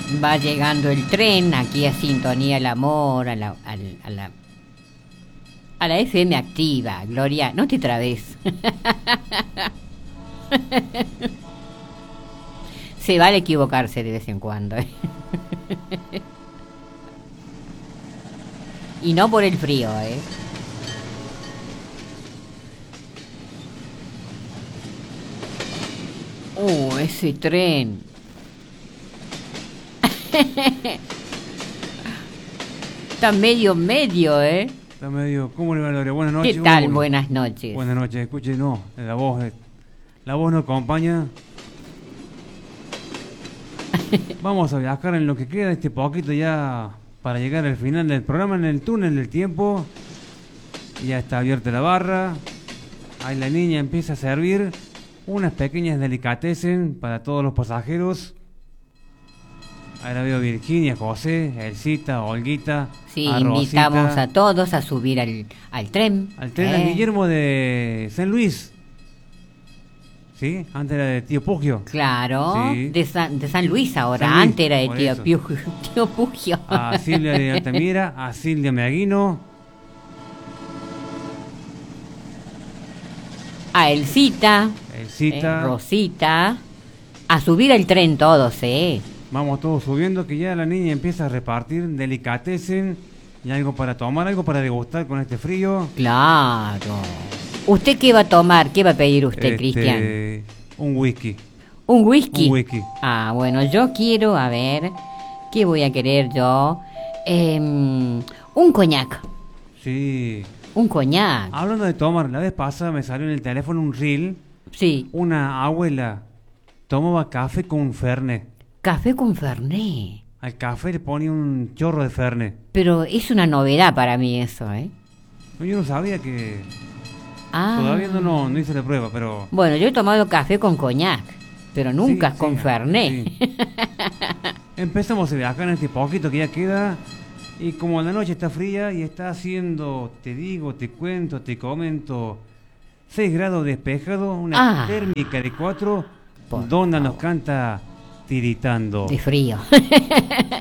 Va llegando el tren aquí a Sintonía el Amor, a la FM activa. Gloria, no te trabes. Se vale equivocarse de vez en cuando. Y no por el frío, ¿eh? Ese tren. Está medio, ¿eh? Está medio. ¿Cómo le va, Gloria? Buenas ¿Qué noches. tal? Buenas noches. Buenas noches. Escuche, no, la voz no acompaña. Vamos a viajar en lo que queda este poquito ya para llegar al final del programa en el túnel del tiempo. Ya está abierta la barra. Ahí la niña empieza a servir unas pequeñas delicatessen para todos los pasajeros. Ahora veo Virginia, José, Elcita, Olguita. Sí, a invitamos Rosita, a todos a subir al tren. al tren a Guillermo de San Luis. ¿Sí? Antes era de Tío Pugio. Claro, Sí. de San Luis ahora. San Luis, Antes era de por Tío eso. Tío Pugio. A Silvia de Altamira, a Silvia Meaguino. A Elcita, Elcita. Rosita. A subir al tren todos, ¿eh? Vamos todos subiendo, que ya la niña empieza a repartir delicatessen y algo para tomar, algo para degustar con este frío. Claro. ¿Usted qué va a tomar? ¿Qué va a pedir usted, Cristian? Un whisky. ¿Un whisky? Un whisky. Ah, bueno, yo quiero, a ver, ¿qué voy a querer yo? Un coñac. Sí. Un coñac. Hablando de tomar, la vez pasada me salió en el teléfono un reel. Sí. Una abuela tomaba café con Fernet. Café con Fernet. Al café le ponía un chorro de Fernet. Pero es una novedad para mí eso, ¿eh? No, yo no sabía que... Ah. Todavía no hice la prueba, pero... Bueno, yo he tomado café con coñac, pero nunca Sí, con sí, Fernet. sí. Empezamos a viajar en este poquito que ya queda. Y como la noche está fría y está haciendo, te digo, te cuento, te comento, 6 grados despejado, una térmica de 4, Por Donna nos favor. canta tiritando. De frío.